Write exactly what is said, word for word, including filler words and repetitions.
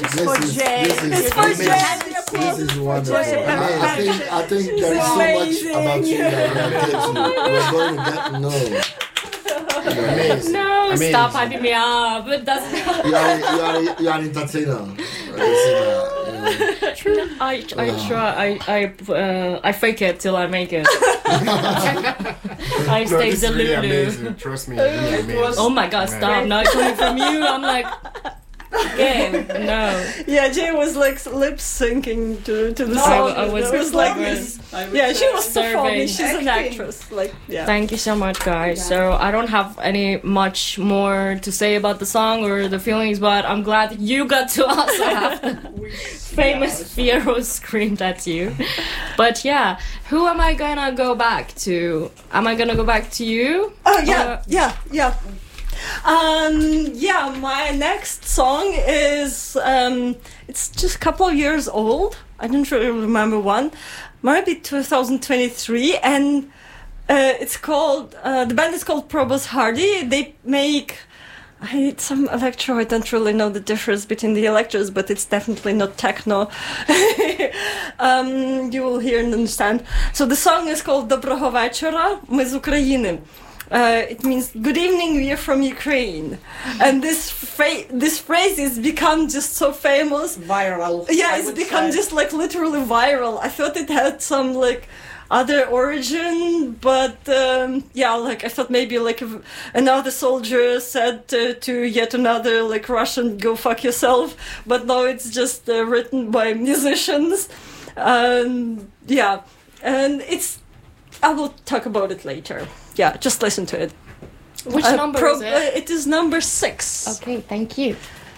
applause this for is, Jay. This is, It's for this Jay. is, this is wonderful. Jay. I, mean, I think I think there is so much about you that we're going to get to. We're going to get to know. Amazing. No, Amazing. stop hyping me up. It doesn't. You are, you are, you are an entertainer. I can see that, you know. I I try. I I uh, I fake it till I make it. I No, stay this is really Delulu. amazing. Trust me, really amazing. Oh my God! Stop! Now it's coming from you. I'm like, game. No. Yeah, Jay was like lip syncing to to the No, song. I was- it was like I this. was I would Yeah, say she was serving. performing. She's an Acting. actress. Like, yeah. Thank you so much, guys. So I don't have any much more to say about the song or the feelings, but I'm glad you got to also have the famous Fiero screamed at you. But yeah, who am I gonna go back to? Am I gonna go back to you? Oh yeah, Uh, yeah, yeah. Um, yeah, my next song is um, it's just a couple of years old. I don't really remember one. Might be two thousand twenty-three, and uh, it's called uh, the band is called Probus Hardy. They make I need some electro. I don't really know the difference between the electros, but it's definitely not techno. um, you will hear and understand. So the song is called Доброго вечора, ми з України. Uh, it means good evening, we are from Ukraine. And this fra- this phrase has become just so famous. Viral. Yeah, I it's would become say. just like literally viral. I thought it had some like other origin, but um, yeah, like I thought maybe like if another soldier said to, to yet another like Russian, go fuck yourself. But no, it's just uh, written by musicians. Um, yeah, and it's. I will talk about it later. Yeah, just listen to it. Which Uh, number pro- is it? Uh, it is number six. Okay, thank you.